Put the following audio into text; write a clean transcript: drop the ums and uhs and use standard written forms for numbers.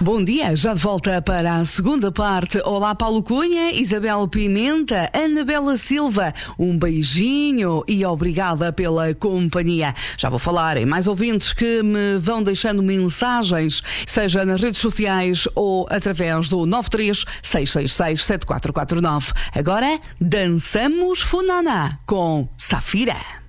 Bom dia, já de volta para a segunda parte. Olá, Paulo Cunha, Isabel Pimenta, Anabela Silva. Um beijinho e obrigada pela companhia. Já vou falar em mais ouvintes que me vão deixando mensagens, seja nas redes sociais ou através do 93-666-7449. Agora, dançamos Funaná com Safira.